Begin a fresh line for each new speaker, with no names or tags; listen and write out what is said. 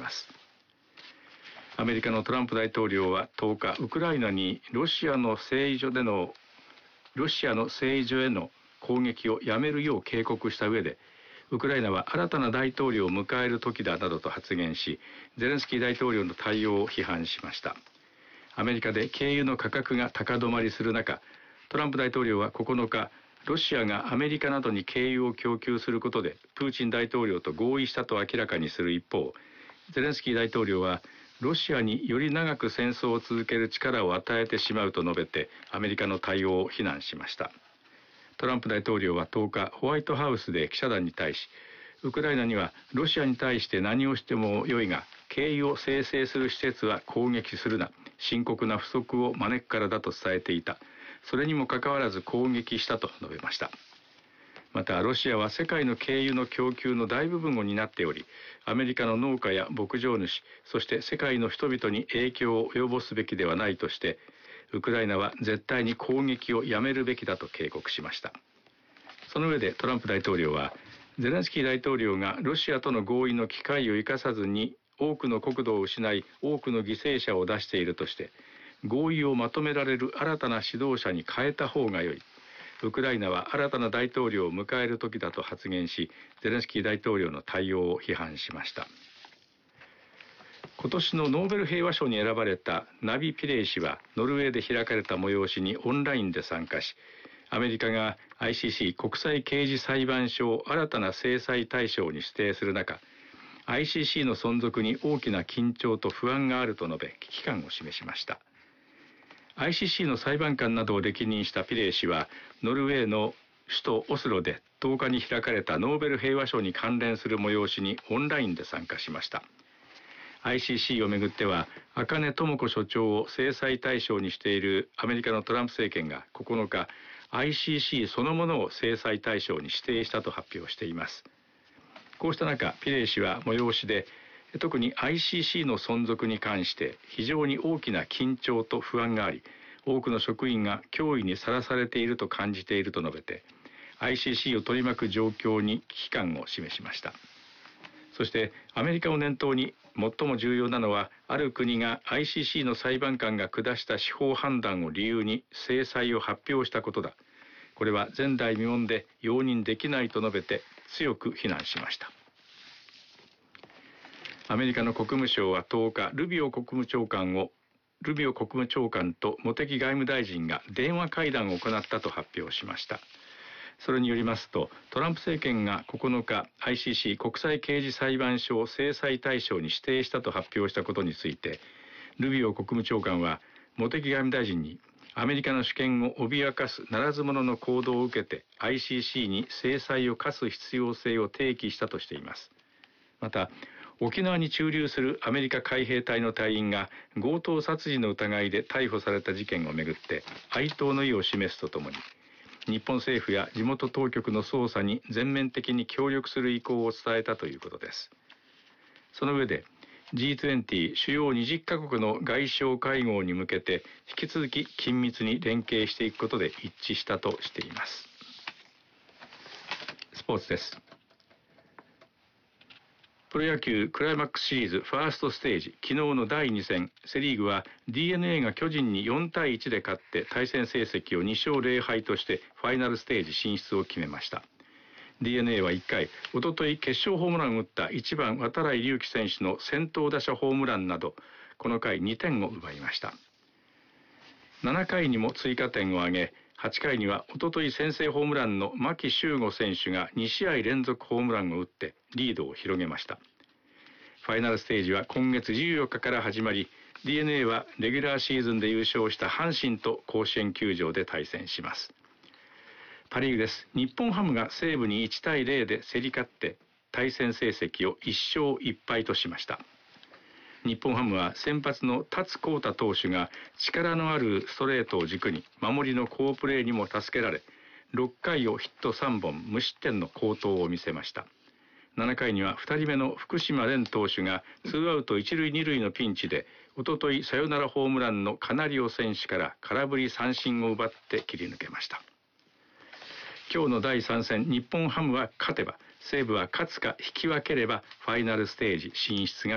ます。アメリカのトランプ大統領は10日、ウクライナにロシアの製油所への攻撃をやめるよう警告した上で、ウクライナは新たな大統領を迎える時だなどと発言し、ゼレンスキー大統領の対応を批判しました。アメリカで軽油の価格が高止まりする中、トランプ大統領は9日、ロシアがアメリカなどに軽油を供給することでプーチン大統領と合意したと明らかにする一方、ゼレンスキー大統領はロシアにより長く戦争を続ける力を与えてしまうと述べて、アメリカの対応を非難しました。トランプ大統領は10日、ホワイトハウスで記者団に対し、ウクライナにはロシアに対して何をしても良いが、軽油を生成する施設は攻撃するな、深刻な不足を招くからだと伝えていた。それにもかかわらず攻撃したと述べました。また、ロシアは世界の軽油の供給の大部分を担っており、アメリカの農家や牧場主、そして世界の人々に影響を及ぼすべきではないとして、ウクライナは絶対に攻撃をやめるべきだと警告しました。その上でトランプ大統領は、ゼレンスキー大統領がロシアとの合意の機会を生かさずに多くの国土を失い、多くの犠牲者を出しているとして、合意をまとめられる新たな指導者に変えた方が良い。ウクライナは新たな大統領を迎える時だと発言し、ゼレンスキー大統領の対応を批判しました。今年のノーベル平和賞に選ばれたナビ・ピレイ氏は、ノルウェーで開かれた催しにオンラインで参加し、アメリカが ICC 国際刑事裁判所を新たな制裁対象に指定する中、ICC の存続に大きな緊張と不安があると述べ、危機感を示しました。ICC の裁判官などを歴任したピレイ氏は、ノルウェーの首都オスロで10日に開かれたノーベル平和賞に関連する催しにオンラインで参加しました。ICC をめぐっては、赤根智子所長を制裁対象にしているアメリカのトランプ政権が9日、ICC そのものを制裁対象に指定したと発表しています。こうした中、ピレイ氏は催しで、特に ICC の存続に関して非常に大きな緊張と不安があり、多くの職員が脅威にさらされていると感じていると述べて、ICC を取り巻く状況に危機感を示しました。そしてアメリカを念頭に最も重要なのは、ある国が ICC の裁判官が下した司法判断を理由に制裁を発表したことだ。これは前代未聞で容認できないと述べて強く非難しました。アメリカの国務省は10日、ルビオ国務長官と茂木外務大臣が電話会談を行ったと発表しました。それによりますと、トランプ政権が9日、ICC 国際刑事裁判所を制裁対象に指定したと発表したことについて、ルビオ国務長官は茂木外務大臣に、アメリカの主権を脅かすならず者の行動を受けて ICC に制裁を科す必要性を提起したとしています。また、沖縄に駐留するアメリカ海兵隊の隊員が強盗殺人の疑いで逮捕された事件をめぐって哀悼の意を示すとともに、日本政府や地元当局の捜査に全面的に協力する意向を伝えたということです。その上で G20 主要20カ国の外相会合に向けて引き続き緊密に連携していくことで一致したとしています。スポーツです。プロ野球クライマックスシリーズファーストステージ、昨日の第2戦、セリーグは DNA が巨人に4対1で勝って対戦成績を2勝0敗としてファイナルステージ進出を決めました。DNA は1回、おととい決勝ホームランを打った1番渡来隆輝選手の先頭打者ホームランなど、この回2点を奪いました。7回にも追加点を挙げ、8回にはおととい先制ホームランの牧秀悟選手が2試合連続ホームランを打ってリードを広げました。ファイナルステージは今月14日から始まり、DNA はレギュラーシーズンで優勝した阪神と甲子園球場で対戦します。パ・リーグです。日本ハムが西武に1対0で競り勝って対戦成績を1勝1敗としました。日本ハムは先発の達孝太投手が力のあるストレートを軸に守りの好プレーにも助けられ、6回をヒット3本無失点の好投を見せました。7回には2人目の福島蓮投手が2アウト1塁2塁のピンチで、おとといサヨナラホームランのカナリオ選手から空振り三振を奪って切り抜けました。今日の第3戦、日本ハムは勝てば、西武は勝つか引き分ければファイナルステージ進出が